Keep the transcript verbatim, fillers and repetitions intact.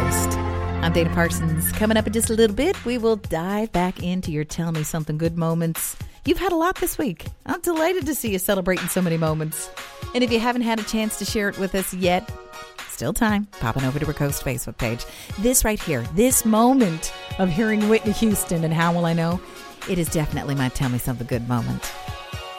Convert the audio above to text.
Coast. I'm Dana Parsons. Coming up in just a little bit, we will dive back into your Tell Me Something Good moments. You've had a lot this week. I'm delighted to see you celebrating so many moments. And if you haven't had a chance to share it with us yet, still time. Popping over to our Coast Facebook page. This right here, this moment of hearing Whitney Houston and How Will I Know? It is definitely my Tell Me Something Good moment.